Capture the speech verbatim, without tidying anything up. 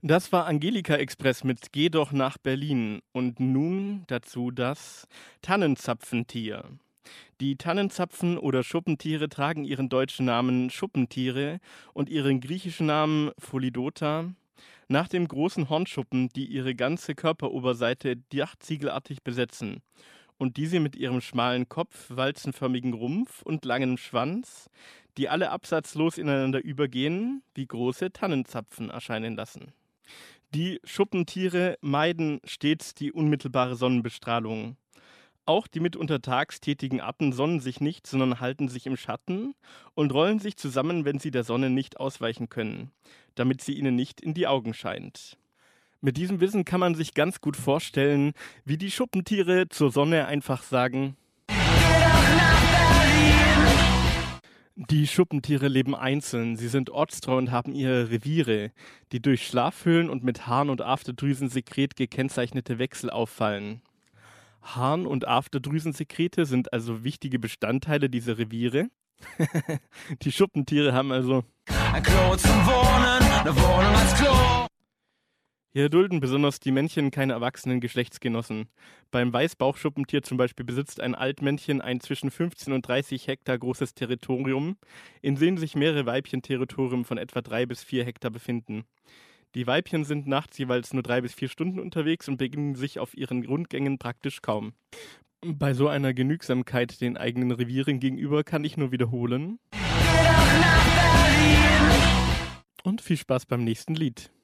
Das war Angelika Express mit Geh doch nach Berlin. Und nun dazu das Tannenzapfentier. Die Tannenzapfen oder Schuppentiere tragen ihren deutschen Namen Schuppentiere und ihren griechischen Namen Pholidota nach dem großen Hornschuppen, die ihre ganze Körperoberseite dachziegelartig besetzen und diese mit ihrem schmalen Kopf, walzenförmigen Rumpf und langem Schwanz, die alle absatzlos ineinander übergehen, wie große Tannenzapfen erscheinen lassen. Die Schuppentiere meiden stets die unmittelbare Sonnenbestrahlung. Auch die mitunter tagstätigen Arten sonnen sich nicht, sondern halten sich im Schatten und rollen sich zusammen, wenn sie der Sonne nicht ausweichen können, damit sie ihnen nicht in die Augen scheint. Mit diesem Wissen kann man sich ganz gut vorstellen, wie die Schuppentiere zur Sonne einfach sagen: Die Schuppentiere leben einzeln, sie sind ortstreu und haben ihre Reviere, die durch Schlafhöhlen und mit Harn- und Afterdrüsensekret gekennzeichnete Wechsel auffallen. Harn- und Afterdrüsensekrete sind also wichtige Bestandteile dieser Reviere. Die Schuppentiere haben also ein Klo zum Wohnen, eine Wohnung als Klo. Hier dulden besonders die Männchen keine erwachsenen Geschlechtsgenossen. Beim Weißbauchschuppentier zum Beispiel besitzt ein Altmännchen ein zwischen fünfzehn und dreißig Hektar großes Territorium, in dem sich mehrere Weibchen-Territorien von etwa drei bis vier Hektar befinden. Die Weibchen sind nachts jeweils nur drei bis vier Stunden unterwegs und begegnen sich auf ihren Rundgängen praktisch kaum. Bei so einer Genügsamkeit den eigenen Revieren gegenüber kann ich nur wiederholen. Und viel Spaß beim nächsten Lied.